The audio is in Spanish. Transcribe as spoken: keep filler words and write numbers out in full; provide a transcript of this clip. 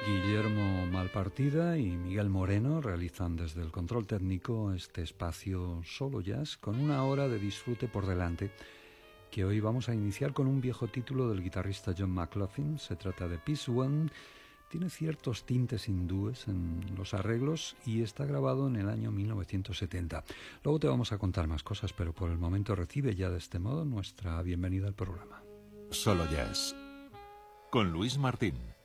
Guillermo Malpartida y Miguel Moreno realizan desde el control técnico este espacio Solo Jazz con una hora de disfrute por delante que hoy vamos a iniciar con un viejo título del guitarrista John McLaughlin. Se trata de Peace One, tiene ciertos tintes hindúes en los arreglos y está grabado en el año mil novecientos setenta. Luego te vamos a contar más cosas, pero por el momento recibe ya de este modo nuestra bienvenida al programa. Solo Jazz con Luis Martín.